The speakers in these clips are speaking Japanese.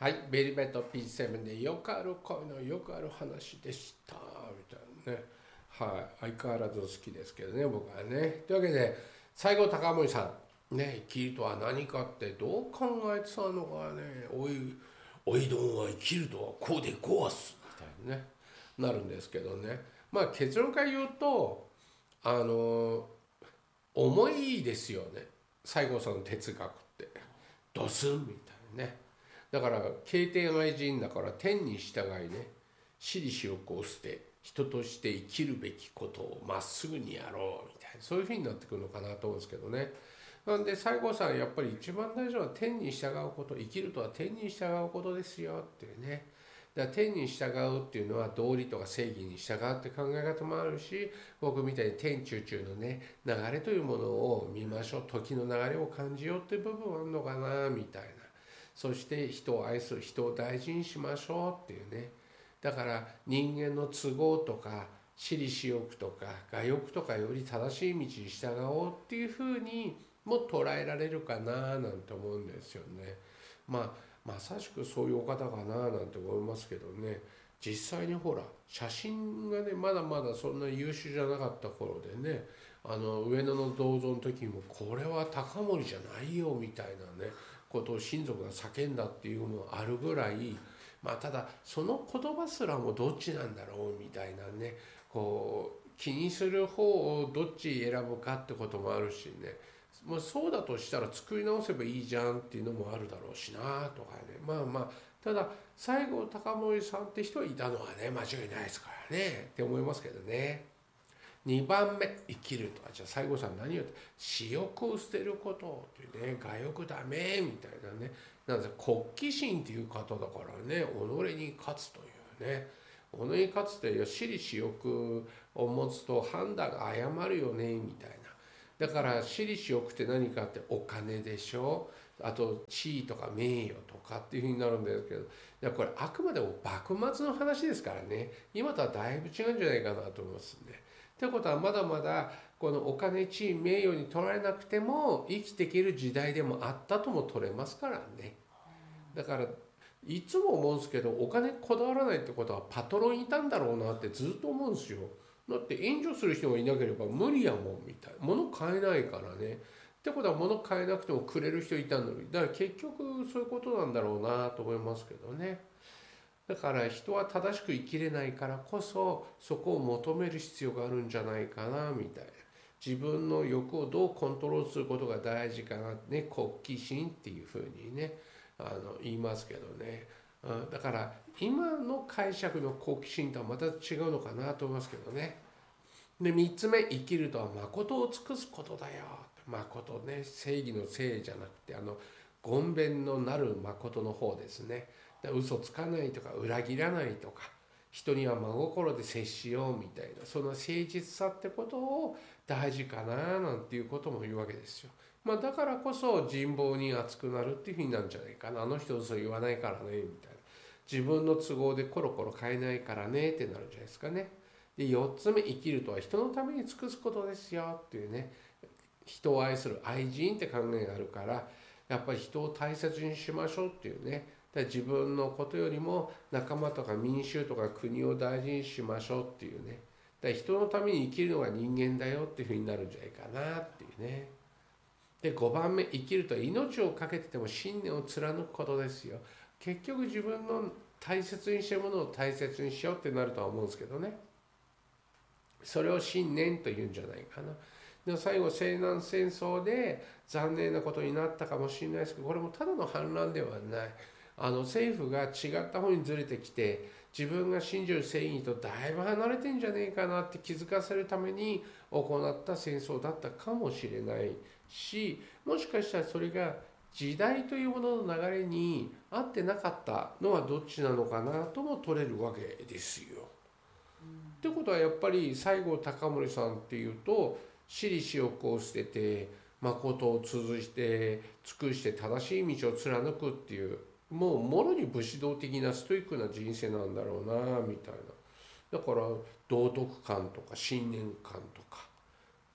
はい、ベリベット P7 でよくある恋のよくある話でしたみたいなね。はい、相変わらず好きですけどね、僕はね。というわけで、西郷隆盛さん、ね、生きるとは何かってどう考えてたのかね、おいどんは生きるとはこうでごわすみたいなね、なるんですけどね。まあ結論から言うと、あの、重いですよね、西郷さんの哲学って。ドスンみたいなね。だから経典愛人だから天に従いね、私利私欲を捨て人として生きるべきことをまっすぐにやろうみたいな、そういうふうになってくるのかなと思うんですけどね。なんで西郷さんやっぱり一番大事なのは天に従うこと、生きるとは天に従うことですよっていうね。だから天に従うっていうのは道理とか正義に従うって考え方もあるし、僕みたいに天中中のね流れというものを見ましょう、時の流れを感じようっていう部分はあるのかなみたいな。そして人を愛する、人を大事にしましょうっていうね。だから人間の都合とか私利私欲とか我欲とかより正しい道に従おうっていうふうにも捉えられるかななんて思うんですよね。まあまさしくそういうお方かななんて思いますけどね。実際にほら写真がね、まだまだそんな優秀じゃなかった頃でね、上野の銅像の時もこれは高森じゃないよみたいなねことを親族が叫んだっていうのもあるぐらい、まあただその言葉すらもどっちなんだろうみたいなね、こう気にする方をどっち選ぶかってこともあるしね。もうそうだとしたら作り直せばいいじゃんっていうのもあるだろうしなとかね。まあまあただ西郷隆盛さんって人はいたのはね間違いないですからねって思いますけどね。2番目生きるとは、じゃあ西郷さん何言うと、私欲を捨てることっていうね、我欲ダメみたいなね。なんで国旗心っていう方だからね、己に勝つというね、己に勝つという私利私欲を持つと判断が誤るよねみたいな。だから私利私欲って何かってお金でしょ、あと地位とか名誉とかっていうふうになるんですけど、いやこれあくまでも幕末の話ですからね、今とはだいぶ違うんじゃないかなと思いますね。ってことはまだまだこのお金地位名誉に取られなくても生きていける時代でもあったとも取れますからね。だからいつも思うんですけど、お金こだわらないってことはパトロンいたんだろうなってずっと思うんですよ。だって援助する人がいなければ無理やもんみたいな、物買えないからね。ってことは物買えなくてもくれる人いたのに、だから結局そういうことなんだろうなと思いますけどね。だから人は正しく生きれないからこそそこを求める必要があるんじゃないかなみたいな。自分の欲をどうコントロールすることが大事かなね、国旗心っていうふうにね言いますけどね。だから今の解釈の国旗心とはまた違うのかなと思いますけどね。で3つ目生きるとは誠を尽くすことだよ。誠ね、正義の正じゃなくて言弁のなる誠の方ですね。嘘つかないとか裏切らないとか人には真心で接しようみたいな、その誠実さってことを大事かななんていうことも言うわけですよ。まあだからこそ人望に熱くなるっていうふうになるんじゃないかな。あの人嘘言わないからねみたいな、自分の都合でコロコロ変えないからねってなるんじゃないですかね。で4つ目生きるとは人のために尽くすことですよっていうね、人を愛する愛人って考えがあるから、やっぱり人を大切にしましょうっていうね。自分のことよりも仲間とか民衆とか国を大事にしましょうっていうね。人のために生きるのが人間だよっていうふうになるんじゃないかなっていうね。で5番目生きるとは命を懸けてても信念を貫くことですよ。結局自分の大切にしてるものを大切にしようってなるとは思うんですけどね。それを信念というんじゃないかな。で最後西南戦争で残念なことになったかもしれないですけど、これもただの反乱ではない。政府が違った方にずれてきて自分が信じる正義とだいぶ離れてんじゃねえかなって気づかせるために行った戦争だったかもしれないし、もしかしたらそれが時代というものの流れに合ってなかったのはどっちなのかなとも取れるわけですよ。ってことはやっぱり西郷隆盛さんっていうと私利私欲を捨てて誠を通じて尽くして正しい道を貫くっていう、もうもろに武士道的なストイックな人生なんだろうなみたいな。だから道徳観とか信念観とか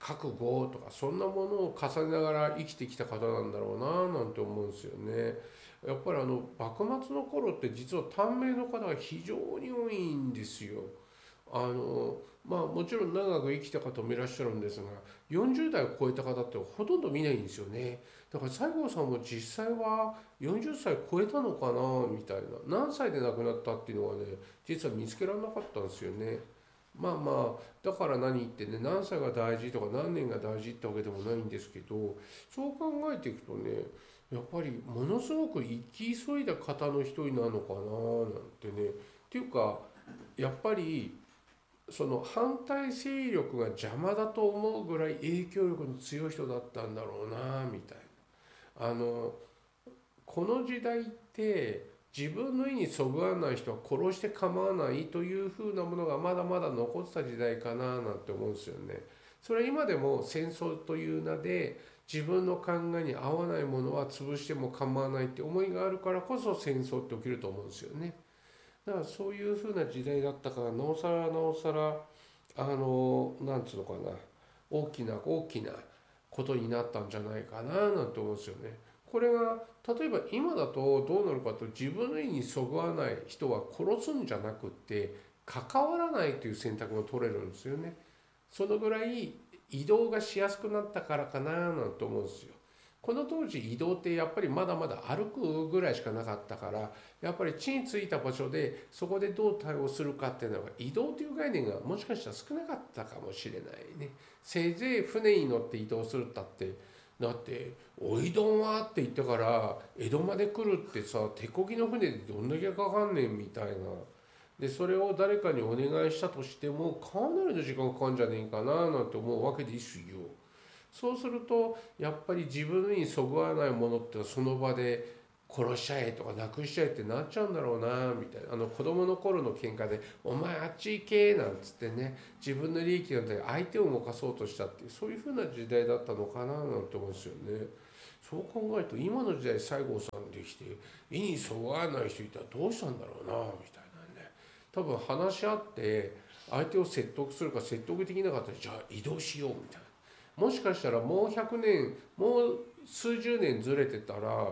覚悟とかそんなものを重ねながら生きてきた方なんだろうななんて思うんですよね。やっぱり幕末の頃って実は短命の方が非常に多いんですよ。あのもちろん長く生きた方もいらっしゃるんですが、40代を超えた方ってほとんど見ないんですよね。だから西郷さんも実際は40歳超えたのかなみたいな、何歳で亡くなったっていうのはね、実は見つけられなかったんですよね。だから何言ってね、何歳が大事とか何年が大事ってわけでもないんですけど、そう考えていくとね、やっぱりものすごく生き急いだ方の一人なのかななんてね。っていうか、やっぱりその反対勢力が邪魔だと思うぐらい影響力の強い人だったんだろうなみたいな。この時代って自分の意にそぐわない人は殺して構わないというふうなものがまだまだ残ってた時代かななんて思うんですよね。それは今でも戦争という名で自分の考えに合わないものは潰しても構わないって思いがあるからこそ戦争って起きると思うんですよね。だからそういうふうな時代だったからなおさらなおさらなんつうのかな、大きな大きなことになったんじゃないかななんて思うんですよね。これが例えば今だとどうなるかと、自分の意にそぐわない人は殺すんじゃなくって関わらないという選択も取れるんですよね。そのぐらい移動がしやすくなったからかななんて思うんですよ。この当時移動ってやっぱりまだまだ歩くぐらいしかなかったから、やっぱり地についた場所でそこでどう対応するかっていうのは移動という概念がもしかしたら少なかったかもしれないね。せいぜい船に乗って移動するったって、だっておいどんはって言ってから江戸まで来るってさ、手漕ぎの船でどんだけかかんねんみたいな。でそれを誰かにお願いしたとしてもかなりの時間かかるんじゃねえかななんて思うわけですよ。そうするとやっぱり自分にそぐわないものってその場で殺しちゃえとかなくしちゃえってなっちゃうんだろうなみたいな。子供の頃の喧嘩で「お前あっち行け」なんつってね、自分の利益なんて相手を動かそうとしたっていう、そういうふうな時代だったのかななんて思うんですよね。そう考えると今の時代西郷さんできて意にそぐわない人いたらどうしたんだろうなみたいなね。多分話し合って相手を説得するか説得できなかったらじゃあ移動しようみたいな。もしかしたらもう100年もう数十年ずれてたら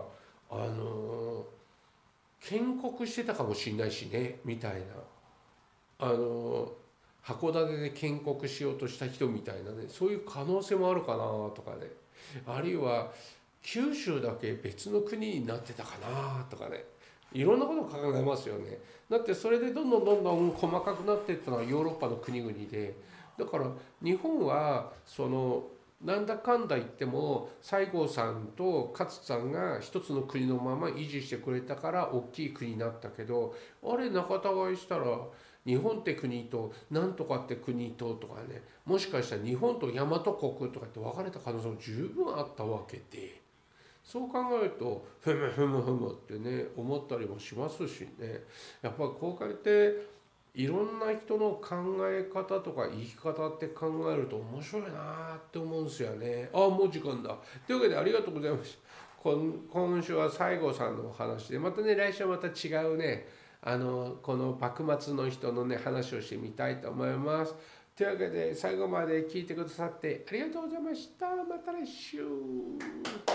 建国してたかもしれないしねみたいな。函館で建国しようとした人みたいなね、そういう可能性もあるかなとかね。あるいは九州だけ別の国になってたかなとかね、いろんなことを考えますよね。だってそれでどんどんどんどん細かくなっていったのはヨーロッパの国々で、だから日本はなんだかんだ言っても西郷さんと勝さんが一つの国のまま維持してくれたから大きい国になったけど、あれ仲違いしたら日本って国となんとかって国ととかね、もしかしたら日本と大和国とかって分かれた可能性も十分あったわけで、そう考えるとふむふむふむってね思ったりもしますしね。やっぱりこうやっていろんな人の考え方とか生き方って考えると面白いなって思うんですよね。ああもう時間だ。というわけでありがとうございました。今週は西郷さんのお話で、またね来週はまた違うねこの幕末の人のね話をしてみたいと思います。というわけで最後まで聞いてくださってありがとうございました。また来週。